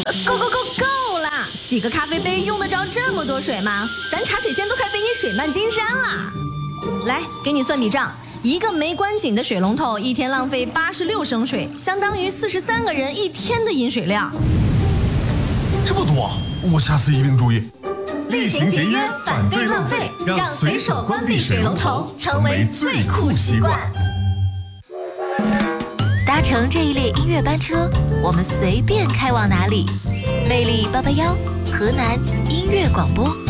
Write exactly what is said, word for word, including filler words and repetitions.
够够够够啦！洗个咖啡杯用得着这么多水吗？咱茶水间都快被你水漫金山啦！来，给你算笔账。一个没关紧的水龙头一天浪费八十六升水，相当于四十三个人一天的饮水量。 这么多，我下次一定注意。 厉行节约，反对浪费，让随手关闭水龙头成为最酷习惯。 搭乘这一列音乐班车，我们随便开往哪里。魅力八八幺，河南音乐广播。